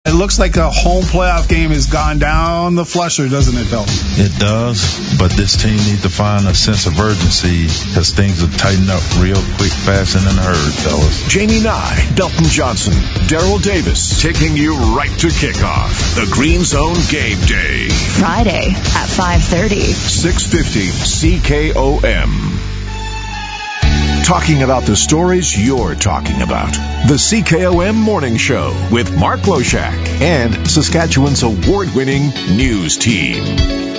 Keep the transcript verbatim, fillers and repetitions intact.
It looks like a home playoff game has gone down the flusher, doesn't it, Bill? It does, but this team needs to find a sense of urgency because things will tighten up real quick, fast, and in a hurry, fellas. Jamie Nye, Dalton Johnson, Daryl Davis, taking you right to kickoff. The Green Zone Game Day. Friday at five thirty. six fifty C K O M. Talking about the stories you're talking about. The C K O M Morning Show with Mark Loshak and Saskatchewan's award-winning news team.